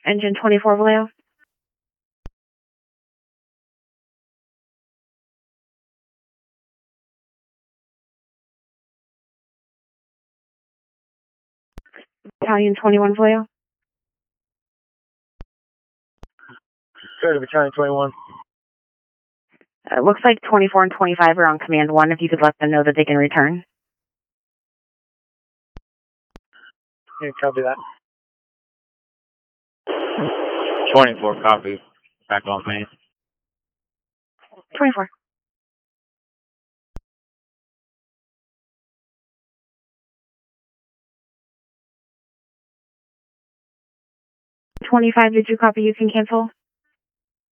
Engine 24 Vallejo. Battalion 21 Vallejo. Go to Battalion 21. Looks like 24 and 25 are on command 1. If you could let them know that they can return. Yeah, copy that. 24, copy. Back on main. 24. 25, did you copy you can cancel?